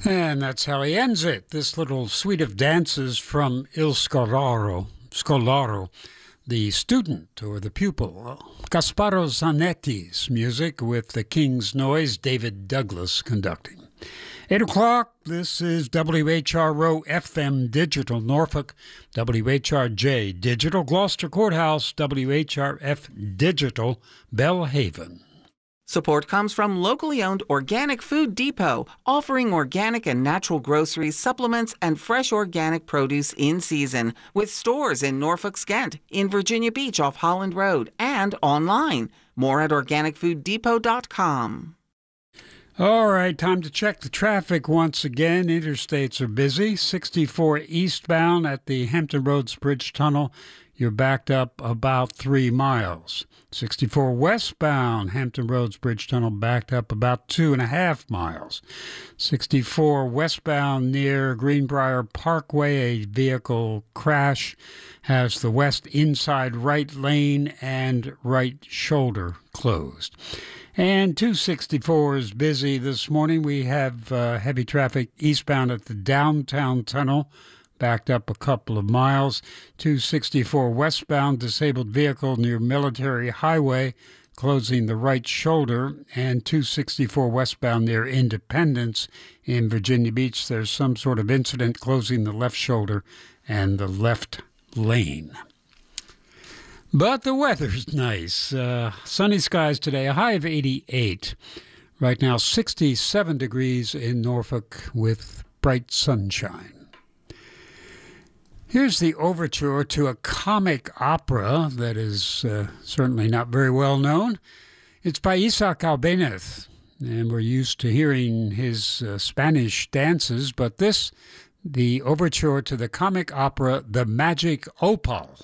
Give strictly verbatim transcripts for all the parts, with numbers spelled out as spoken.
And that's how he ends it. This little suite of dances from Il Scolaro, Scolaro, the student or the pupil. Gasparo Zanetti's music with the King's Noise, David Douglas conducting. eight o'clock, this is W H R O F M Digital Norfolk, W H R J Digital Gloucester Courthouse, W H R F Digital Bellhaven. Support comes from locally owned Organic Food Depot, offering organic and natural groceries, supplements, and fresh organic produce in season, with stores in Norfolk, Skent, in Virginia Beach off Holland Road, and online. More at organic food depot dot com. All right, time to check the traffic once again. Interstates are busy. sixty-four eastbound at the Hampton Roads Bridge Tunnel, you're backed up about three miles. sixty-four westbound, Hampton Roads Bridge Tunnel backed up about two and a half miles. sixty-four westbound near Greenbrier Parkway, a vehicle crash has the west inside right lane and right shoulder closed. And two sixty-four is busy this morning. We have uh, heavy traffic eastbound at the downtown tunnel, backed up a couple of miles. two sixty-four westbound, disabled vehicle near Military Highway, closing the right shoulder. And two sixty-four westbound near Independence in Virginia Beach, there's some sort of incident closing the left shoulder and the left lane. But the weather's nice. Uh, sunny skies today, a high of eighty-eight. Right now, sixty-seven degrees in Norfolk with bright sunshine. Here's the overture to a comic opera that is uh, certainly not very well known. It's by Isaac Albéniz, and we're used to hearing his uh, Spanish dances, but this, the overture to the comic opera The Magic Opal,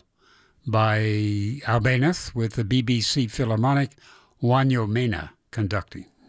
by Albéniz with the B B C Philharmonic, Juanjo Mena conducting.